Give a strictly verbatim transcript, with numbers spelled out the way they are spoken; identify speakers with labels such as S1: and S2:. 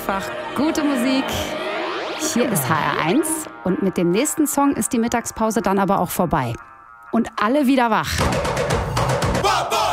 S1: einfach gute Musik. Hier ist H R eins und mit dem nächsten Song ist die Mittagspause dann aber auch vorbei. Und alle wieder wach.